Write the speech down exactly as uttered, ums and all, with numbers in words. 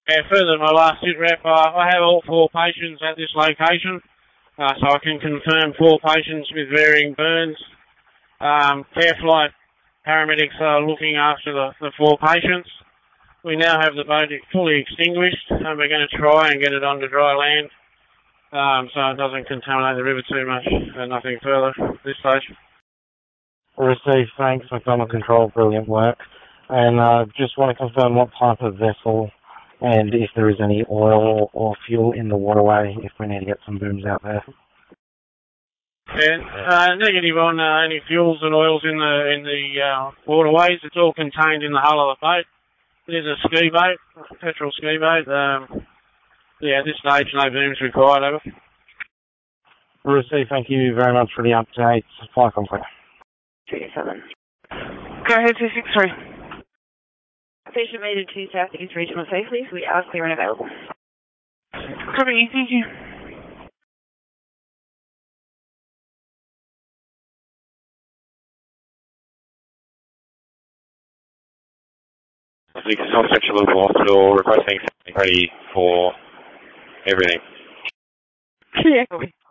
Yeah, further to my last sit rep, uh, I have all four patients at this location, uh, so I can confirm four patients with varying burns. Um, Careflight paramedics are looking after the, the four patients. We now have the boat fully extinguished, and we're going to try and get it onto dry land, um, so it doesn't contaminate the river too much, and nothing further at this stage. Received, thanks, McDonald Control, brilliant work. And uh, just want to confirm what type of vessel and if there is any oil or fuel in the waterway, if we need to get some booms out there. Yeah, uh, negative on uh, any fuels and oils in the in the uh, waterways. It's all contained in the hull of the boat. It is a ski boat, a petrol ski boat. Um, yeah, at this stage, no booms required, over. Received, thank you very much for the update. Fly complete. two seven. Go ahead, two six three. Station made to Southeast Regional safely. We are clear and available. Copy, thank you. South Central Local Hospital requesting ready for everything. Yeah, copy.